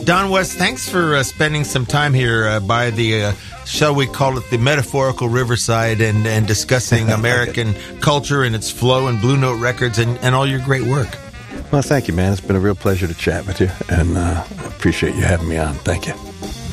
Don West, thanks for spending some time here by the, shall we call it, the metaphorical riverside and discussing American culture and its flow and Blue Note Records and all your great work. Well, thank you, man. It's been a real pleasure to chat with you, and I appreciate you having me on. Thank you.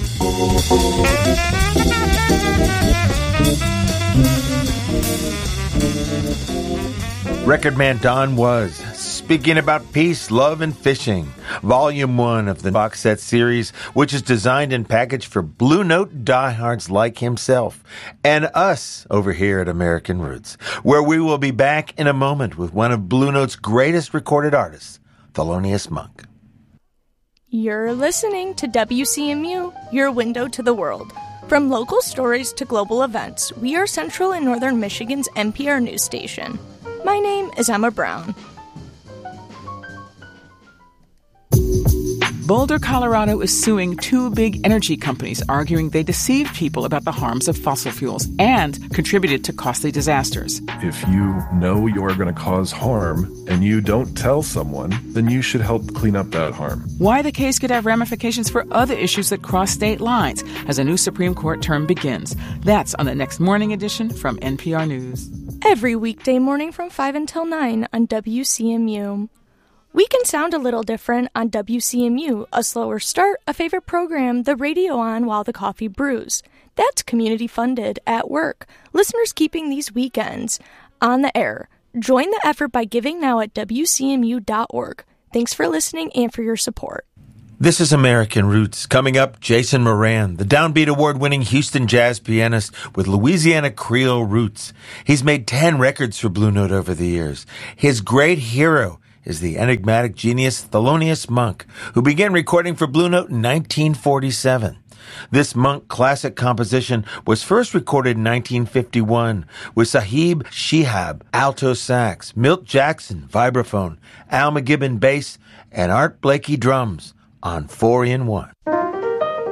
Record man Don Was speaking about peace, love, and fishing. Volume 1 of the box set series, which is designed and packaged for Blue Note diehards like himself and us over here at American Roots, where we will be back in a moment with one of Blue Note's greatest recorded artists, Thelonious Monk. You're listening to WCMU, your window to the world. From local stories to global events, we are Central and Northern Michigan's NPR news station. My name is Emma Brown. Boulder, Colorado is suing two big energy companies, arguing they deceived people about the harms of fossil fuels and contributed to costly disasters. If you know you're going to cause harm and you don't tell someone, then you should help clean up that harm. Why the case could have ramifications for other issues that cross state lines as a new Supreme Court term begins. That's on the next morning edition from NPR News. Every weekday morning from 5 until 9 on WCMU. We can sound a little different on WCMU, a slower start, a favorite program, the radio on while the coffee brews. That's community funded at work. Listeners keeping these weekends on the air. Join the effort by giving now at WCMU.org. Thanks for listening and for your support. This is American Roots. Coming up, Jason Moran, the Downbeat Award-winning Houston jazz pianist with Louisiana Creole roots. He's made 10 records for Blue Note over the years. His great hero is the enigmatic genius Thelonious Monk, who began recording for Blue Note in 1947. This Monk classic composition was first recorded in 1951 with Sahib Shihab, alto sax, Milt Jackson, vibraphone, Al McGibbon bass, and Art Blakey drums on 4-in-1.